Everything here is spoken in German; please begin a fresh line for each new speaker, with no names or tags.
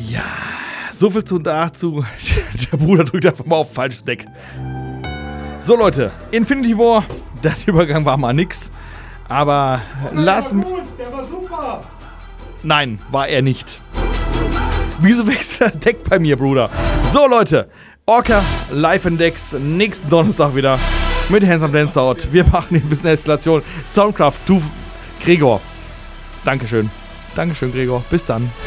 Ja, so viel dazu. Der Bruder drückt einfach mal auf falsches Deck. So Leute, Infinity War, der Übergang war mal nix. Aber lass mich...
Der war super!
Nein, war er nicht. Wieso wechselt das Deck bei mir, Bruder? So Leute, Orca live in Decks, nächsten Donnerstag wieder mit Handsome Dance Out. Wir machen hier ein bisschen Installation. Soundcraft, du, Gregor. Dankeschön. Dankeschön, Gregor. Bis dann.